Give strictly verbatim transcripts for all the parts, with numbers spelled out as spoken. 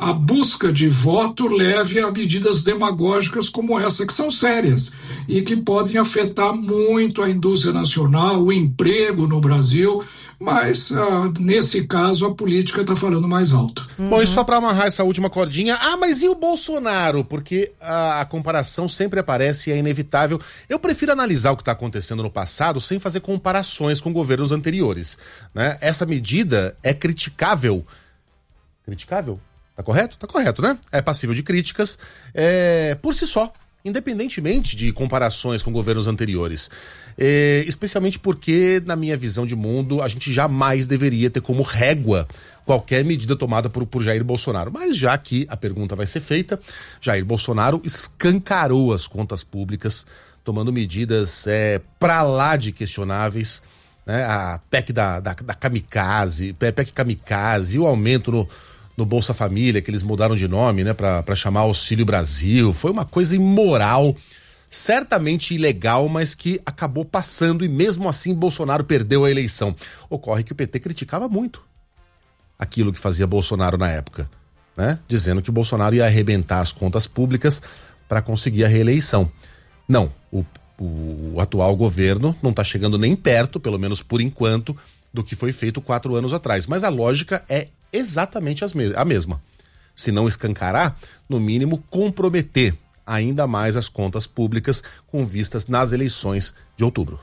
a busca de voto leve a medidas demagógicas como essa, que são sérias e que podem afetar muito a indústria nacional, o emprego no Brasil, mas ah, nesse caso a política está falando mais alto. Uhum. Bom, e só para amarrar essa última cordinha, ah, mas e o Bolsonaro? Porque a, a comparação sempre aparece e é inevitável. Eu prefiro analisar o que está acontecendo no passado sem fazer comparações com governos anteriores, né? Essa medida é criticável. Criticável? Tá correto? Tá correto, né? É passível de críticas é, por si só, independentemente de comparações com governos anteriores. É, especialmente porque, na minha visão de mundo, a gente jamais deveria ter como régua qualquer medida tomada por, por Jair Bolsonaro. Mas já que a pergunta vai ser feita, Jair Bolsonaro escancarou as contas públicas, tomando medidas é, pra lá de questionáveis, né? A P E C da, da, da Kamikaze, P E C Kamikaze, o aumento no no Bolsa Família, que eles mudaram de nome, né, pra, pra chamar Auxílio Brasil. Foi uma coisa imoral, certamente ilegal, mas que acabou passando e mesmo assim Bolsonaro perdeu a eleição. Ocorre que o P T criticava muito aquilo que fazia Bolsonaro na época, né, dizendo que Bolsonaro ia arrebentar as contas públicas para conseguir a reeleição. Não, o, o, o atual governo não está chegando nem perto, pelo menos por enquanto, do que foi feito quatro anos atrás. Mas a lógica é exatamente as me- a mesma. Se não escancarar, no mínimo comprometer ainda mais as contas públicas com vistas nas eleições de outubro.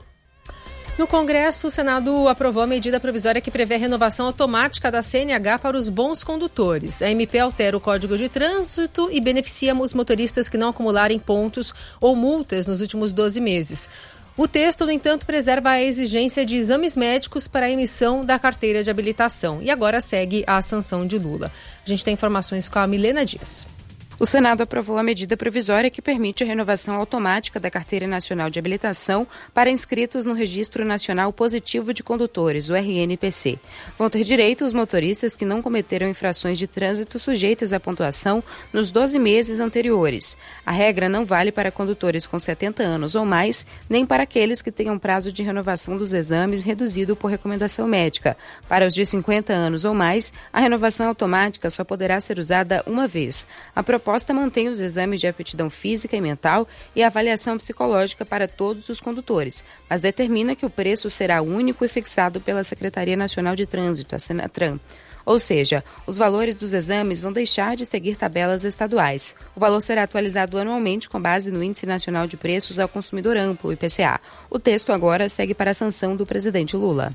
No Congresso, o Senado aprovou a medida provisória que prevê a renovação automática da C N H para os bons condutores. A M P altera o Código de Trânsito e beneficia os motoristas que não acumularem pontos ou multas nos últimos doze meses. O texto, no entanto, preserva a exigência de exames médicos para a emissão da carteira de habilitação e agora segue a sanção de Lula. A gente tem informações com a Milena Dias. O Senado aprovou a medida provisória que permite a renovação automática da Carteira Nacional de Habilitação para inscritos no Registro Nacional Positivo de Condutores, o R N P C. Vão ter direito os motoristas que não cometeram infrações de trânsito sujeitas à pontuação nos doze meses anteriores. A regra não vale para condutores com setenta anos ou mais, nem para aqueles que tenham prazo de renovação dos exames reduzido por recomendação médica. Para os de cinquenta anos ou mais, a renovação automática só poderá ser usada uma vez. A proposta A proposta mantém os exames de aptidão física e mental e a avaliação psicológica para todos os condutores, mas determina que o preço será único e fixado pela Secretaria Nacional de Trânsito, a Senatran. Ou seja, os valores dos exames vão deixar de seguir tabelas estaduais. O valor será atualizado anualmente com base no Índice Nacional de Preços ao Consumidor Amplo, I P C A. O texto agora segue para a sanção do presidente Lula.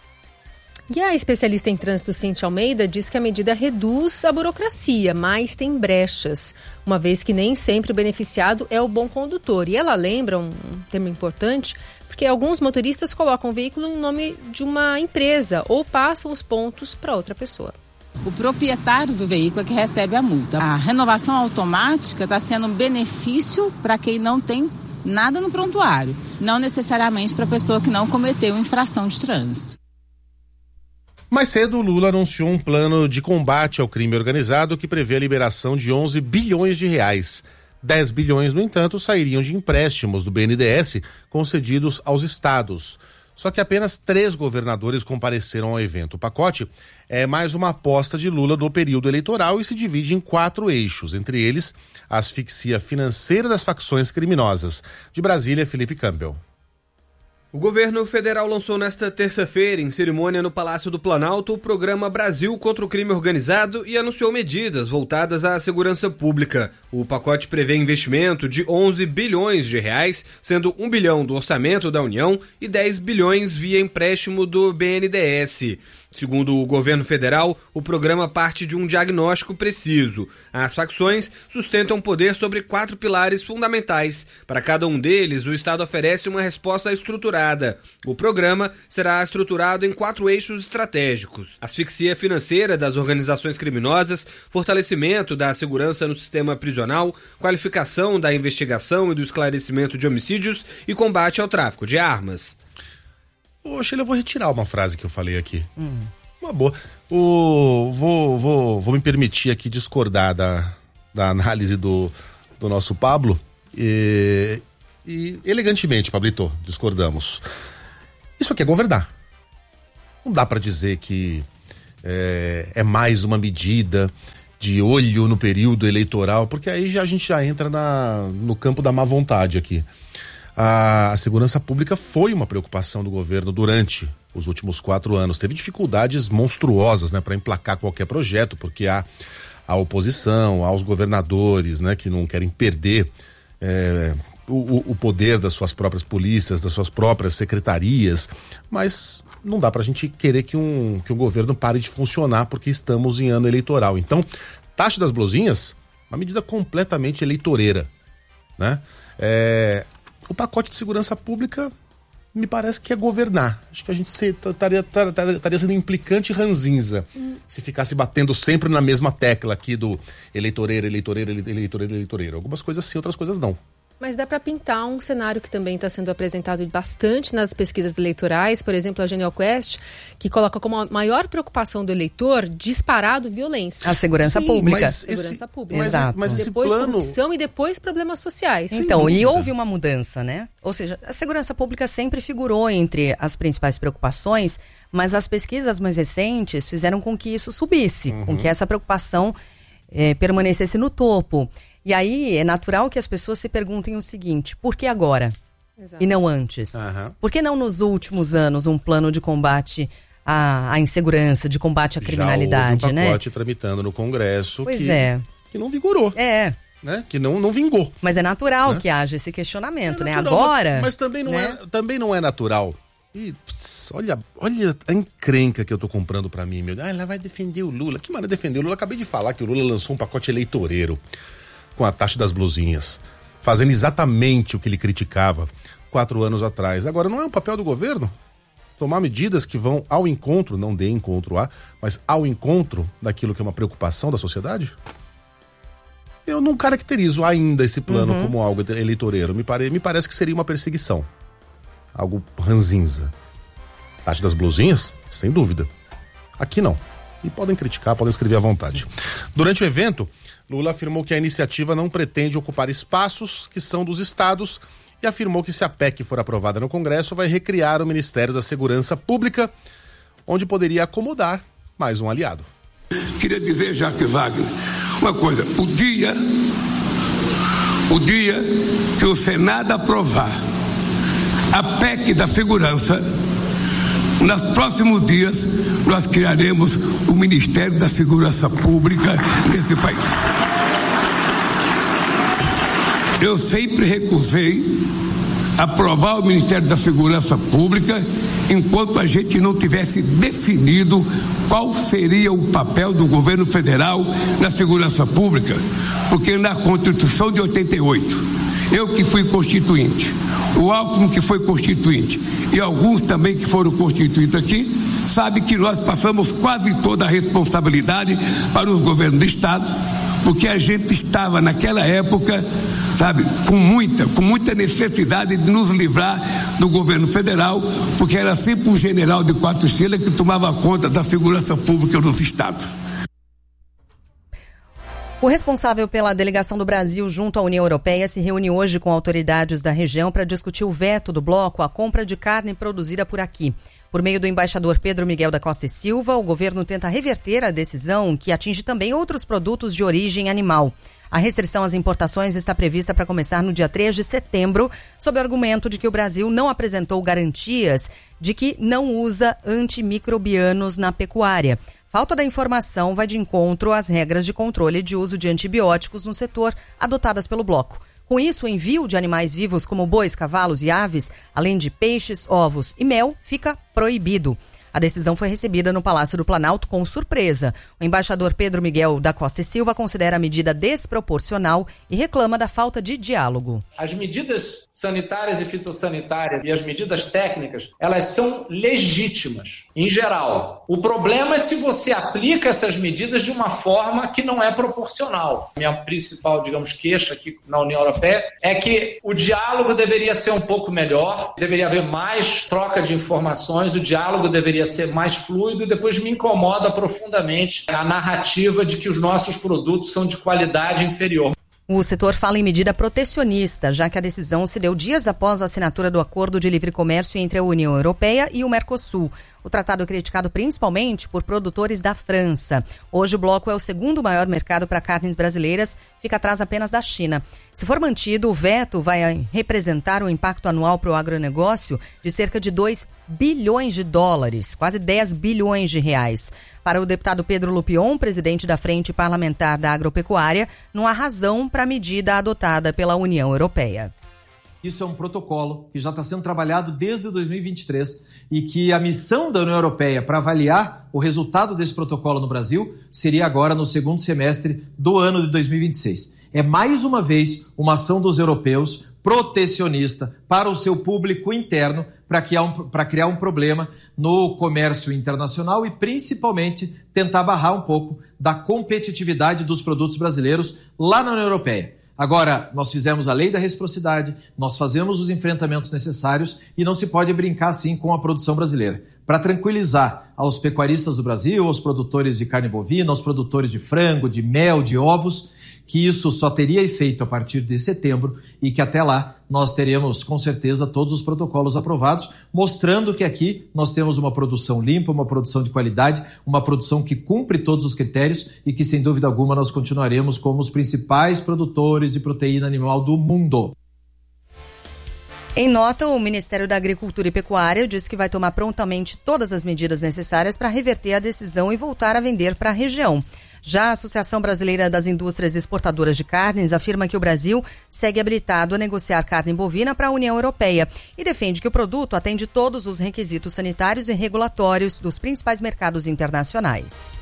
E a especialista em trânsito, Cíntia Almeida, diz que a medida reduz a burocracia, mas tem brechas, uma vez que nem sempre o beneficiado é o bom condutor. E ela lembra um tema importante, porque alguns motoristas colocam o veículo em nome de uma empresa ou passam os pontos para outra pessoa. O proprietário do veículo é que recebe a multa. A renovação automática está sendo um benefício para quem não tem nada no prontuário, não necessariamente para a pessoa que não cometeu infração de trânsito. Mais cedo, Lula anunciou um plano de combate ao crime organizado que prevê a liberação de onze bilhões de reais. dez bilhões, no entanto, sairiam de empréstimos do B N D E S concedidos aos estados. Só que apenas três governadores compareceram ao evento. O pacote é mais uma aposta de Lula no período eleitoral e se divide em quatro eixos, entre eles a asfixia financeira das facções criminosas. De Brasília, Felipe Campbell. O governo federal lançou nesta terça-feira, em cerimônia no Palácio do Planalto, o programa Brasil contra o Crime Organizado e anunciou medidas voltadas à segurança pública. O pacote prevê investimento de onze bilhões de reais, sendo um bilhão do orçamento da União e dez bilhões via empréstimo do B N D E S. Segundo o governo federal, o programa parte de um diagnóstico preciso. As facções sustentam poder sobre quatro pilares fundamentais. Para cada um deles, o Estado oferece uma resposta estruturada. O programa será estruturado em quatro eixos estratégicos: asfixia financeira das organizações criminosas, fortalecimento da segurança no sistema prisional, qualificação da investigação e do esclarecimento de homicídios e combate ao tráfico de armas. Ô, Sheila, eu vou retirar uma frase que eu falei aqui. Hum. Uma boa. O, vou, vou, vou me permitir aqui discordar da, da análise do, do nosso Pablo. E, e elegantemente, Pablito, discordamos. Isso aqui é governar. Não dá pra dizer que é, é mais uma medida de olho no período eleitoral, porque aí já, a gente já entra na, no campo da má vontade aqui. A, a segurança pública foi uma preocupação do governo durante os últimos quatro anos. Teve dificuldades monstruosas, né, para emplacar qualquer projeto, porque há a oposição, há os governadores, né, que não querem perder é, o, o poder das suas próprias polícias, das suas próprias secretarias, mas não dá pra gente querer que um, que um governo pare de funcionar porque estamos em ano eleitoral. Então, taxa das blusinhas, uma medida completamente eleitoreira, né? É, o pacote de segurança pública me parece que é governar. Acho que a gente estaria sendo implicante e ranzinza hum. se ficasse batendo sempre na mesma tecla aqui do eleitoreiro, eleitoreiro, eleitoreiro, eleitoreiro. Algumas coisas sim, outras coisas não. Mas dá para pintar um cenário que também está sendo apresentado bastante nas pesquisas eleitorais, por exemplo, a Genial Quest, que coloca como a maior preocupação do eleitor disparado violência. A segurança Sim, pública. Mas segurança esse, pública. Mas, Exato. Mas esse depois plano... corrupção e depois problemas sociais. Então, e houve uma mudança, né? Ou seja, a segurança pública sempre figurou entre as principais preocupações, mas as pesquisas mais recentes fizeram com que isso subisse, uhum. com que essa preocupação eh, permanecesse no topo. E aí é natural que as pessoas se perguntem o seguinte: por que agora? Exato. E não antes? Uhum. Por que não nos últimos anos um plano de combate à, à insegurança, de combate à criminalidade? Já houve um pacote, né? tramitando no Congresso pois que, é. que não vigorou. É. Né? Que não, não vingou. Mas é natural, né, que haja esse questionamento, é natural, né? Agora... Mas, mas também, não né? é, também não é natural. E, pss, olha, olha a encrenca que eu tô comprando pra mim, meu. Ah, ela vai defender o Lula. Que maneira defender o Lula? Acabei de falar que o Lula lançou um pacote eleitoreiro com a taxa das blusinhas, fazendo exatamente o que ele criticava quatro anos atrás. Agora, não é um papel do governo tomar medidas que vão ao encontro, não de encontro a, mas ao encontro daquilo que é uma preocupação da sociedade? Eu não caracterizo ainda esse plano uhum. como algo eleitoreiro. Me, pare, me parece que seria uma perseguição. Algo ranzinza. Taxa das blusinhas? Sem dúvida. Aqui não. E podem criticar, podem escrever à vontade. Durante o evento, Lula afirmou que a iniciativa não pretende ocupar espaços que são dos estados e afirmou que se a P E C for aprovada no Congresso, vai recriar o Ministério da Segurança Pública, onde poderia acomodar mais um aliado. Queria dizer, Jacques Wagner, uma coisa: o dia, o dia que o Senado aprovar a P E C da segurança, nos próximos dias nós criaremos o Ministério da Segurança Pública nesse país. Eu sempre recusei aprovar o Ministério da Segurança Pública enquanto a gente não tivesse definido qual seria o papel do governo federal na segurança pública, porque na Constituição de oitenta e oito, eu que fui constituinte, o Alckmin que foi constituinte e alguns também que foram constituídos aqui, sabe que nós passamos quase toda a responsabilidade para os governos do estado, porque a gente estava naquela época, sabe, com muita, com muita necessidade de nos livrar do governo federal, porque era sempre um general de quatro estrelas que tomava conta da segurança pública dos estados. O responsável pela delegação do Brasil junto à União Europeia se reúne hoje com autoridades da região para discutir o veto do bloco à compra de carne produzida por aqui. Por meio do embaixador Pedro Miguel da Costa e Silva, o governo tenta reverter a decisão que atinge também outros produtos de origem animal. A restrição às importações está prevista para começar no dia três de setembro, sob o argumento de que o Brasil não apresentou garantias de que não usa antimicrobianos na pecuária. Falta da informação vai de encontro às regras de controle de uso de antibióticos no setor adotadas pelo bloco. Com isso, o envio de animais vivos como bois, cavalos e aves, além de peixes, ovos e mel, fica proibido. A decisão foi recebida no Palácio do Planalto com surpresa. O embaixador Pedro Miguel da Costa e Silva considera a medida desproporcional e reclama da falta de diálogo. As medidas sanitárias e fitossanitárias e as medidas técnicas, elas são legítimas, em geral. O problema é se você aplica essas medidas de uma forma que não é proporcional. Minha principal, digamos, queixa aqui na União Europeia é que o diálogo deveria ser um pouco melhor, deveria haver mais troca de informações, o diálogo deveria ser mais fluido e depois me incomoda profundamente a narrativa de que os nossos produtos são de qualidade inferior. O setor fala em medida protecionista, já que a decisão se deu dias após a assinatura do Acordo de Livre Comércio entre a União Europeia e o Mercosul. O tratado é criticado principalmente por produtores da França. Hoje o bloco é o segundo maior mercado para carnes brasileiras, fica atrás apenas da China. Se for mantido, o veto vai representar um impacto anual para o agronegócio de cerca de dois bilhões de dólares, quase dez bilhões de reais. Para o deputado Pedro Lupion, presidente da Frente Parlamentar da Agropecuária, não há razão para a medida adotada pela União Europeia. Isso é um protocolo que já está sendo trabalhado desde dois mil e vinte e três e que a missão da União Europeia para avaliar o resultado desse protocolo no Brasil seria agora no segundo semestre do ano de dois mil e vinte e seis. É mais uma vez uma ação dos europeus protecionista para o seu público interno para criar, um, para criar um problema no comércio internacional e principalmente tentar barrar um pouco da competitividade dos produtos brasileiros lá na União Europeia. Agora, nós fizemos a lei da reciprocidade, nós fazemos os enfrentamentos necessários e não se pode brincar assim com a produção brasileira. Para tranquilizar aos pecuaristas do Brasil, aos produtores de carne bovina, aos produtores de frango, de mel, de ovos, que isso só teria efeito a partir de setembro e que até lá nós teremos com certeza todos os protocolos aprovados, mostrando que aqui nós temos uma produção limpa, uma produção de qualidade, uma produção que cumpre todos os critérios e que sem dúvida alguma nós continuaremos como os principais produtores de proteína animal do mundo. Em nota, o Ministério da Agricultura e Pecuária diz que vai tomar prontamente todas as medidas necessárias para reverter a decisão e voltar a vender para a região. Já a Associação Brasileira das Indústrias Exportadoras de Carnes afirma que o Brasil segue habilitado a negociar carne bovina para a União Europeia e defende que o produto atende todos os requisitos sanitários e regulatórios dos principais mercados internacionais.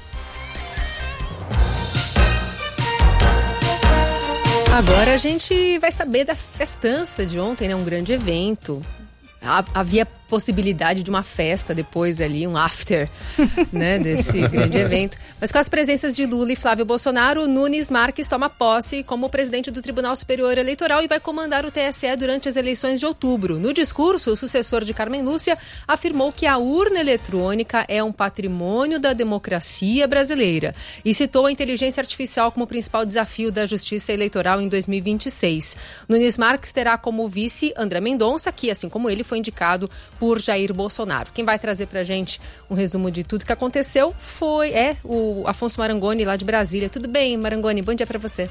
Agora a gente vai saber da festança de ontem, né? Um grande evento. Havia possibilidade de uma festa depois ali, um after, né, desse grande evento. Mas com as presenças de Lula e Flávio Bolsonaro, Nunes Marques toma posse como presidente do Tribunal Superior Eleitoral e vai comandar o T S E durante as eleições de outubro. No discurso, o sucessor de Carmen Lúcia afirmou que a urna eletrônica é um patrimônio da democracia brasileira e citou a inteligência artificial como principal desafio da justiça eleitoral em dois mil e vinte e seis. Nunes Marques terá como vice André Mendonça, que, assim como ele, foi indicado por Jair Bolsonaro. Quem vai trazer pra gente um resumo de tudo que aconteceu foi é o Afonso Marangoni, lá de Brasília. Tudo bem, Marangoni? Bom dia pra você.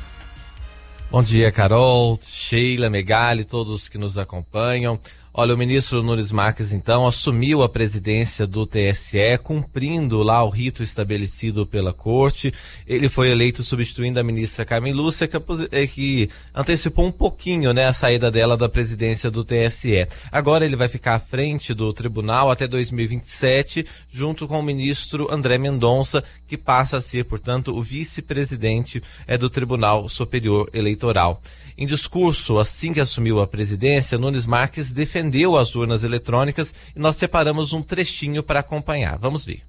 Bom dia, Carol, Sheila, Megali, todos que nos acompanham. Olha, o ministro Nunes Marques, então, assumiu a presidência do T S E, cumprindo lá o rito estabelecido pela corte. Ele foi eleito substituindo a ministra Carmen Lúcia, que, que antecipou um pouquinho, né, a saída dela da presidência do T S E. Agora ele vai ficar à frente do tribunal até dois mil e vinte e sete, junto com o ministro André Mendonça, que passa a ser, portanto, o vice-presidente é, do Tribunal Superior Eleitoral. Em discurso, assim que assumiu a presidência, Nunes Marques defendeu as urnas eletrônicas e nós separamos um trechinho para acompanhar. Vamos ver.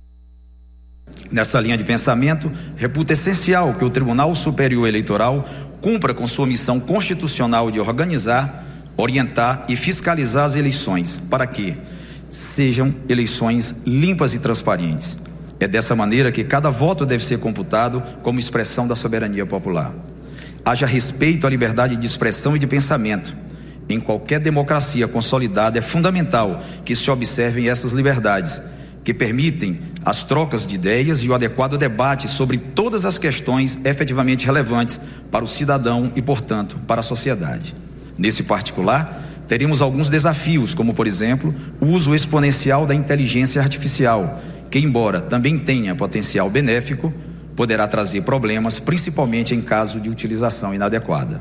Nessa linha de pensamento, reputa essencial que o Tribunal Superior Eleitoral cumpra com sua missão constitucional de organizar, orientar e fiscalizar as eleições, para que sejam eleições limpas e transparentes. É dessa maneira que cada voto deve ser computado como expressão da soberania popular. Haja respeito à liberdade de expressão e de pensamento. Em qualquer democracia consolidada é fundamental que se observem essas liberdades, que permitem as trocas de ideias e o adequado debate sobre todas as questões efetivamente relevantes para o cidadão e, portanto, para a sociedade. Nesse particular, teremos alguns desafios, como, por exemplo, o uso exponencial da inteligência artificial, que, embora também tenha potencial benéfico, poderá trazer problemas, principalmente em caso de utilização inadequada.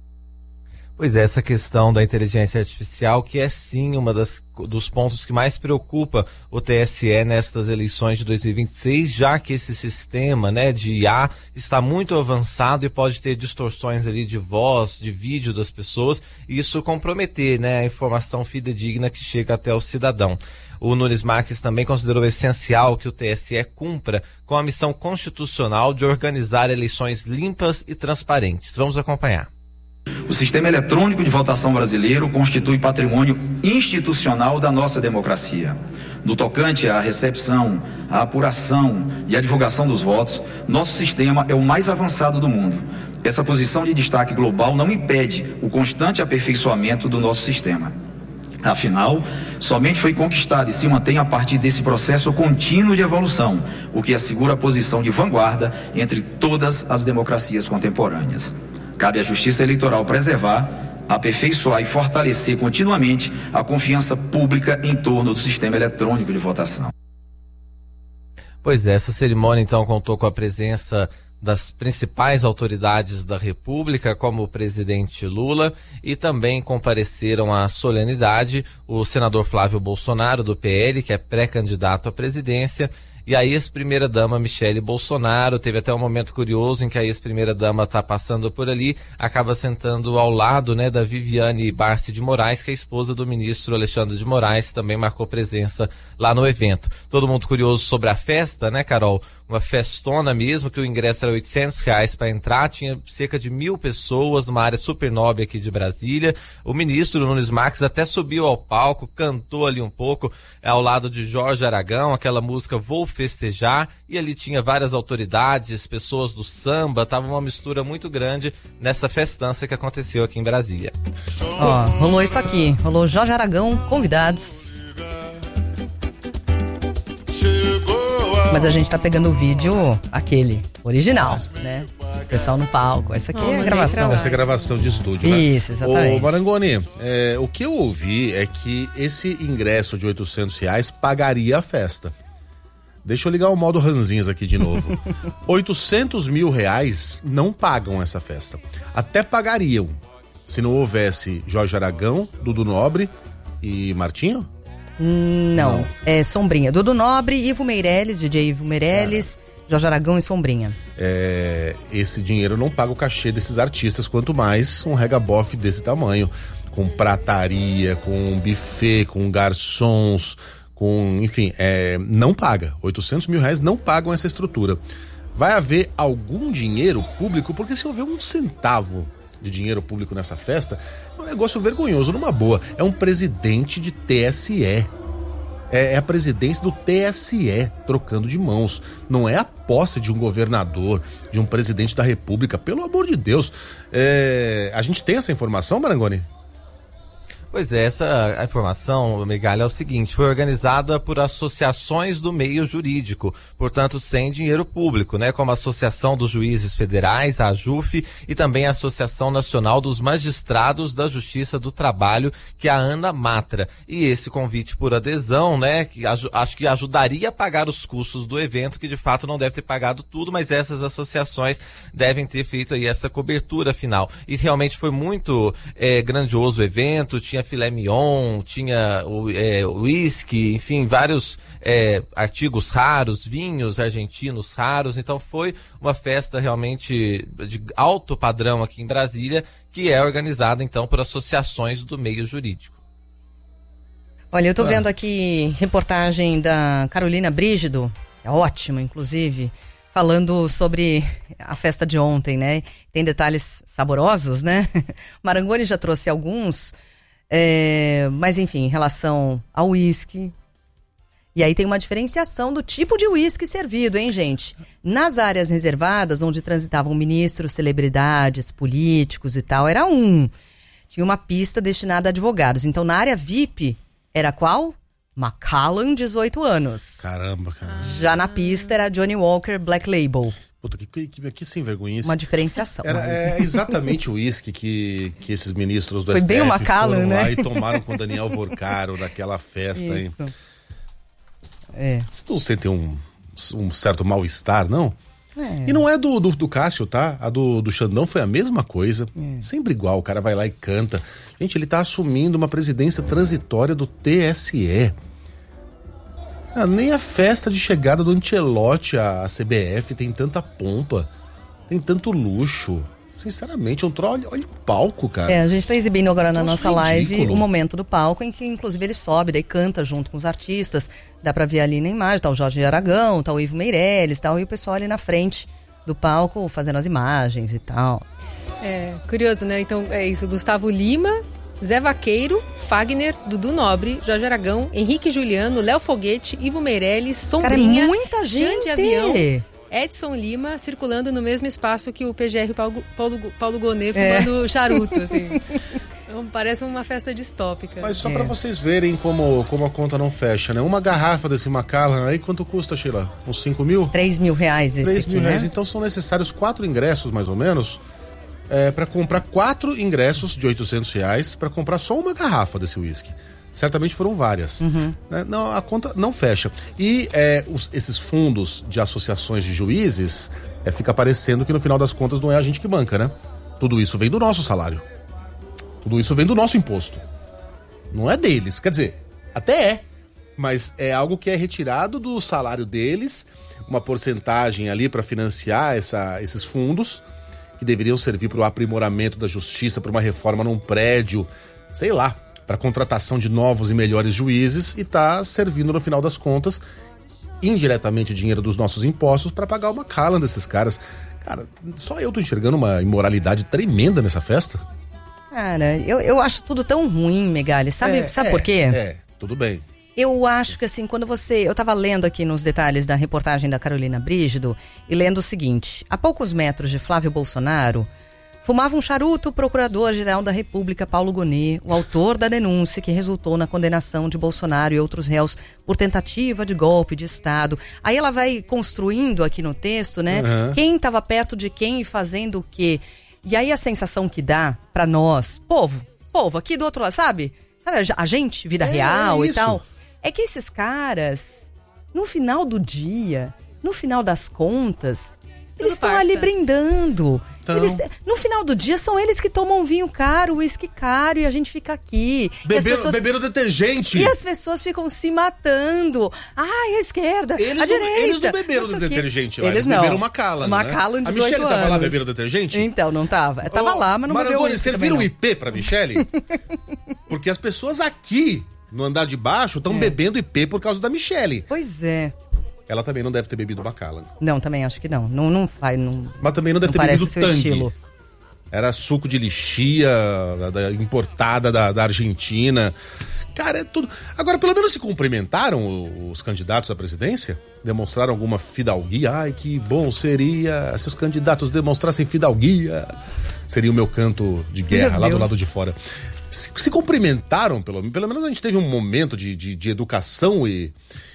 Pois é, essa questão da inteligência artificial, que é sim uma das dos pontos que mais preocupa o T S E nestas eleições de dois mil e vinte e seis, já que esse sistema, né, de I A está muito avançado e pode ter distorções ali de voz, de vídeo das pessoas, e isso comprometer, né, a informação fidedigna que chega até o cidadão. O Nunes Marques também considerou essencial que o T S E cumpra com a missão constitucional de organizar eleições limpas e transparentes. Vamos acompanhar. O sistema eletrônico de votação brasileiro constitui patrimônio institucional da nossa democracia. No tocante à recepção, à apuração e à divulgação dos votos, nosso sistema é o mais avançado do mundo. Essa posição de destaque global não impede o constante aperfeiçoamento do nosso sistema. Afinal, somente foi conquistado e se mantém a partir desse processo contínuo de evolução, o que assegura a posição de vanguarda entre todas as democracias contemporâneas. Cabe à Justiça Eleitoral preservar, aperfeiçoar e fortalecer continuamente a confiança pública em torno do sistema eletrônico de votação. Pois é, essa cerimônia então contou com a presença das principais autoridades da República, como o presidente Lula, e também compareceram à solenidade o senador Flávio Bolsonaro, do P L, que é pré-candidato à presidência, e a ex-primeira-dama Michele Bolsonaro. Teve até um momento curioso em que a ex-primeira-dama está passando por ali, acaba sentando ao lado, né, da Viviane Barsi de Moraes, que é a esposa do ministro Alexandre de Moraes, também marcou presença lá no evento. Todo mundo curioso sobre a festa, né, Carol? Uma festona mesmo, que o ingresso era oitocentos reais para entrar, tinha cerca de mil pessoas numa área super nobre aqui de Brasília. O ministro Nunes Marques até subiu ao palco, cantou ali um pouco ao lado de Jorge Aragão, aquela música Vou Festejar, e ali tinha várias autoridades, pessoas do samba, tava uma mistura muito grande nessa festança que aconteceu aqui em Brasília. Ó, rolou isso aqui, rolou Jorge Aragão, convidados. Mas a gente tá pegando o vídeo, aquele, original, né? O pessoal no palco. Essa aqui oh, é a gravação. Essa é a gravação de estúdio, né? Isso, exatamente. Ô, Marangoni, é, o que eu ouvi é que esse ingresso de oitocentos reais pagaria a festa. Deixa eu ligar o modo Ranzinhas aqui de novo. oitocentos mil reais não pagam essa festa. Até pagariam, se não houvesse Jorge Aragão, Dudu Nobre e Martinho? Não, não, é Sombrinha. Dudu Nobre, Ivo Meirelles, D J Ivo Meirelles, Cara, Jorge Aragão e Sombrinha. É, esse dinheiro não paga o cachê desses artistas, quanto mais um regabof desse tamanho, com prataria, com buffet, com garçons, com, enfim, é, não paga. oitocentos mil reais não pagam essa estrutura. Vai haver algum dinheiro público, porque se houver um centavo de dinheiro público nessa festa, é um negócio vergonhoso, numa boa. É um presidente de T S E. É, é a presidência do T S E trocando de mãos. Não é a posse de um governador, de um presidente da República. Pelo amor de Deus. É, a gente tem essa informação, Marangoni? Pois é, essa a informação, Megalha, é o seguinte: foi organizada por associações do meio jurídico, portanto sem dinheiro público, né? Como a Associação dos Juízes Federais, a AJUF, e também a Associação Nacional dos Magistrados da Justiça do Trabalho, que é a ANA Matra. E esse convite por adesão, né, que acho que ajudaria a pagar os custos do evento, que de fato não deve ter pagado tudo, mas essas associações devem ter feito aí essa cobertura final. E realmente foi muito é, grandioso o evento, tinha filé mignon, tinha uísque, é, enfim, vários é, artigos raros, vinhos argentinos raros. Então foi uma festa realmente de alto padrão aqui em Brasília, que é organizada então por associações do meio jurídico. Olha, eu tô vendo aqui reportagem da Carolina Brígido, é ótima inclusive, falando sobre a festa de ontem, né? Tem detalhes saborosos, né? Marangoni já trouxe alguns. É, mas enfim, em relação ao uísque, e aí tem uma diferenciação do tipo de uísque servido, hein, gente? Nas áreas reservadas, onde transitavam ministros, celebridades, políticos e tal, era um. Tinha uma pista destinada a advogados. Então, na área V I P, era qual? Macallan, dezoito anos. Caramba, cara. Já na pista era Johnny Walker Black Label. Puta, que, que, que sem vergonha. Uma diferenciação. Era, é exatamente o uísque que, que esses ministros do Foi S T F bem o Macallan, foram né? lá e tomaram com Daniel Vorcaro naquela festa. Isso. Hein? É. Vocês não sentem um, um certo mal-estar, não? É. E não é do, do, do Cássio, tá? A do, do Xandão foi a mesma coisa. É. Sempre igual, o cara vai lá e canta. Gente, ele tá assumindo uma presidência transitória do T S E. Ah, nem a festa de chegada do Ancelotti à C B F tem tanta pompa, tem tanto luxo. Sinceramente, um troll, olha, olha o palco, cara. É, a gente tá exibindo agora na Nossa, nossa ridículo. live o momento do palco, em que inclusive ele sobe, daí canta junto com os artistas. Dá pra ver ali na imagem, tá o Jorge Aragão, tá o Ivo Meirelles, tal, e o pessoal ali na frente do palco fazendo as imagens e tal. É, curioso, né? Então é isso, Gustavo Lima, Zé Vaqueiro, Fagner, Dudu Nobre, Jorge Aragão, Henrique Juliano, Léo Foguete, Ivo Meirelles, Sombrinha, Cara, é muita gente. de Avião, Edson Lima, circulando no mesmo espaço que o P G R Paulo, Paulo, Paulo Gonet fumando é. charuto, assim. Parece uma festa distópica. Mas só é. pra vocês verem como, como a conta não fecha, né? Uma garrafa desse Macallan aí, quanto custa, Sheila? Uns cinco mil? três mil reais esse três mil aqui, reais. né? Então são necessários quatro ingressos, mais ou menos, é, para comprar quatro ingressos de oitocentos reais para comprar só uma garrafa desse uísque. Certamente foram várias. Uhum. Né? Não, a conta não fecha. E é, os, esses fundos de associações de juízes, é, fica parecendo que no final das contas não é a gente que banca, né? Tudo isso vem do nosso salário. Tudo isso vem do nosso imposto. Não é deles. Quer dizer, até é. Mas é algo que é retirado do salário deles, uma porcentagem ali para financiar essa, esses fundos, que deveriam servir para o aprimoramento da justiça, para uma reforma num prédio, sei lá, para contratação de novos e melhores juízes, e tá servindo no final das contas indiretamente o dinheiro dos nossos impostos para pagar uma cala desses caras. Cara, só eu tô enxergando uma imoralidade tremenda nessa festa. Cara, eu, eu acho tudo tão ruim, Megali. Sabe, é, sabe é, por quê? É, tudo bem. Eu acho que assim, quando você... Eu tava lendo aqui nos detalhes da reportagem da Carolina Brígido e lendo o seguinte: a poucos metros de Flávio Bolsonaro, fumava um charuto o procurador-geral da República, Paulo Gonet, o autor da denúncia que resultou na condenação de Bolsonaro e outros réus por tentativa de golpe de Estado. Aí ela vai construindo aqui no texto, né? Uhum. Quem estava perto de quem e fazendo o quê. E aí a sensação que dá pra nós, povo, povo, aqui do outro lado, sabe? Sabe a gente, vida é, real é e tal. É que esses caras, no final do dia, no final das contas, tudo eles estão ali brindando. Então... Eles, no final do dia, são eles que tomam vinho caro, uísque caro, e a gente fica aqui. Beberam, pessoas... beberam detergente. E as pessoas ficam se matando. Ai, a esquerda, eles a não, direita. Eles não beberam do detergente lá, eles, eles não. beberam Macallan, né? Macallan de dezoito A Michele anos. tava lá bebendo detergente? Então, não tava. Tava oh, lá, mas não bebeu uísque. Serviram o I P pra Michele? Porque as pessoas aqui, no andar de baixo, estão é. bebendo I P por causa da Michele. Pois é. Ela também não deve ter bebido Macallan. Não, também acho que não. Não, não faz. Não, mas também não deve não ter bebido seu Tang. Estilo. Era suco de lixia, da, da, importada da, da Argentina. Cara, é tudo. Agora, pelo menos se cumprimentaram os candidatos à presidência? Demonstraram alguma fidalguia? Ai, que bom seria se os candidatos demonstrassem fidalguia. Seria o meu canto de guerra, meu lá Deus. Do lado de fora. Se, se cumprimentaram, pelo, pelo menos a gente teve um momento de, de, de educação e,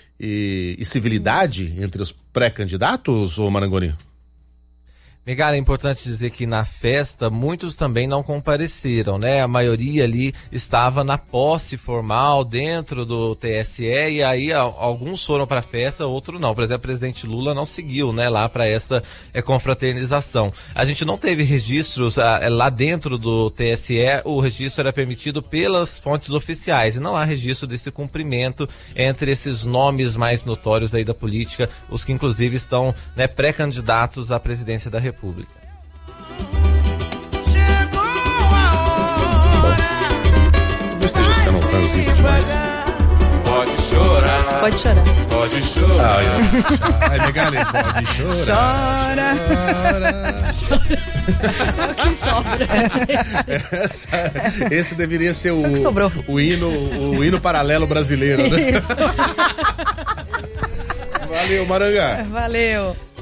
e, e civilidade entre os pré-candidatos, ô Marangoni? Megali, é importante dizer que na festa muitos também não compareceram, né? A maioria ali estava na posse formal dentro do T S E, e aí alguns foram para a festa, outros não. Por exemplo, o presidente Lula não seguiu, né, lá para essa é, confraternização. A gente não teve registros a, lá dentro do T S E, o registro era permitido pelas fontes oficiais e não há registro desse cumprimento entre esses nomes mais notórios aí da política, os que inclusive estão, né, pré-candidatos à presidência da República. República. Talvez esteja sendo ranzista demais. Pode chorar. Pode chorar. Pode chorar. Ai, ai Megali, pode chorar. Chora. Chora. Quem sobra, gente. Essa, esse deveria ser o, o, o, hino, o hino paralelo brasileiro, né? Isso. Valeu, Maranga. Valeu.